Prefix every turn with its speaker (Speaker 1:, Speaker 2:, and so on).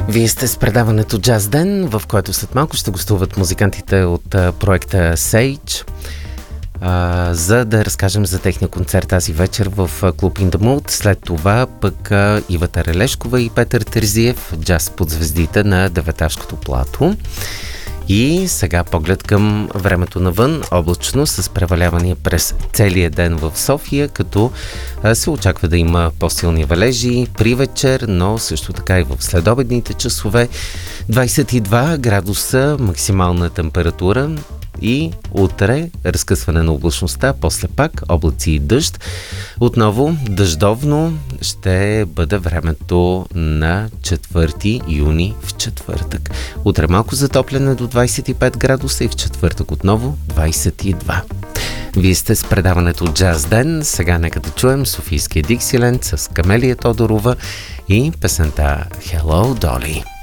Speaker 1: Вие сте с предаването Джаз Ден, в което след малко ще гостуват музикантите от проекта Sage, за да разкажем за техния концерт тази вечер в клуб In The Mood. След това пък Ива Тарелешкова и Петър Терзиев, джаз под звездите на Деветашкото плато. И сега поглед към времето навън, облачно с превалявания през целия ден в София, като се очаква да има по-силни валежи при вечер, но също така и в следобедните часове. 22 градуса максимална температура и утре разкъсване на облачността, после пак облаци и дъжд. Отново дъждовно ще бъде времето на 4 юни в четвъртък. Утре малко затопляне до 25 градуса и в четвъртък отново 22. Вие сте с предаването Джаз Ден. Сега нека да чуем Софийския Диксиленд с Камелия Тодорова и песента Hello, Dolly.